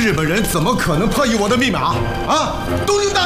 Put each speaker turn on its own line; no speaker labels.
日本人怎么可能破译我的密码啊？东京大